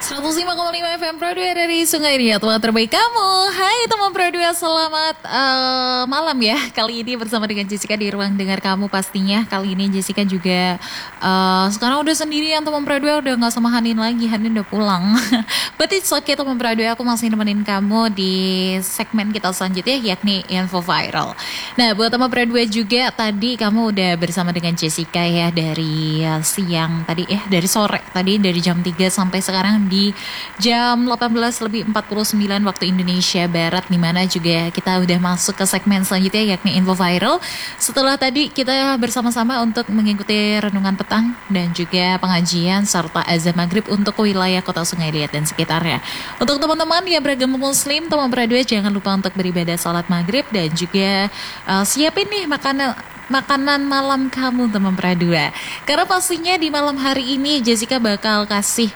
105,5 FM Pro 2 dari Sungai Ria, teman terbaik kamu. Hai teman Pro 2, selamat malam ya. Kali ini bersama dengan Jessica di ruang dengar kamu pastinya. Kali ini Jessica juga sekarang udah sendirian teman Pro 2, udah gak sama Hanin lagi. Hanin udah pulang. But it's okay teman Pro 2, aku masih nemenin kamu di segmen kita selanjutnya, yakni Info Viral. Nah buat teman Pro 2 juga, tadi kamu udah bersama dengan Jessica ya dari siang tadi dari sore tadi, dari jam 3 sampai sekarang di jam 18:49 waktu Indonesia Barat, dimana juga kita udah masuk ke segmen selanjutnya yakni Info Viral. Setelah tadi kita bersama-sama untuk mengikuti renungan petang dan juga pengajian serta azan maghrib untuk wilayah kota Sungai Liat dan sekitarnya. Untuk teman-teman yang beragama muslim, teman berdua jangan lupa untuk beribadah salat maghrib dan juga siapin nih makanan malam kamu teman Pradua. Karena pastinya di malam hari ini Jessica bakal kasih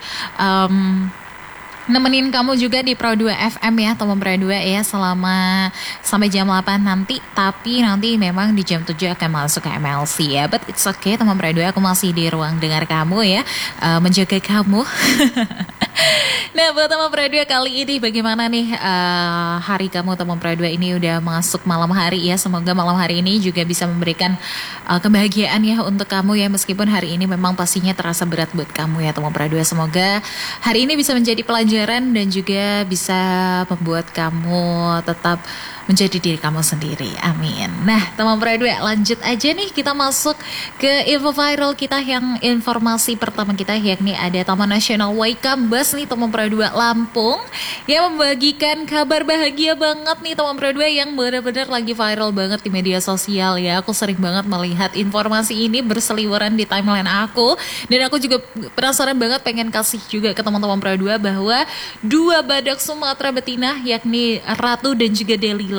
nemenin kamu juga di Pro 2 FM ya teman Pro 2 ya, selama sampai jam 8 nanti. Tapi nanti memang di jam 7 akan masuk ke MLC ya. But it's okay teman Pro 2, aku masih di ruang dengar kamu ya, menjaga kamu. Nah buat teman Pro 2 kali ini bagaimana nih hari kamu teman Pro 2 ini udah masuk malam hari ya. Semoga malam hari ini juga bisa memberikan kebahagiaan ya untuk kamu ya, meskipun hari ini memang pastinya terasa berat buat kamu ya teman Pro 2. Semoga hari ini bisa menjadi pelajaran dan juga bisa membuat kamu tetap menjadi diri kamu sendiri. Amin. Nah teman Pro 2, lanjut aja nih, kita masuk ke info viral kita yang informasi pertama kita, yakni ada Taman Nasional Waikambas nih teman Pro 2 Lampung yang membagikan kabar bahagia banget nih teman Pro 2 yang benar-benar lagi viral banget di media sosial ya. Aku sering banget melihat informasi ini berseliweran di timeline aku, dan aku juga penasaran banget pengen kasih juga ke teman-teman Pro 2 bahwa dua badak Sumatera betina yakni Ratu dan juga Delila